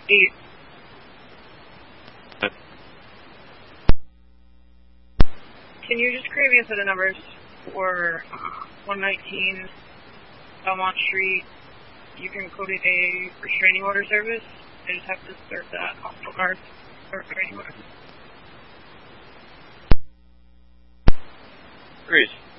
8. Can you just create me a set of numbers for 119 Belmont Street? You can code it a restraining order service. I just have to serve that hospital card for restraining order. Agreed.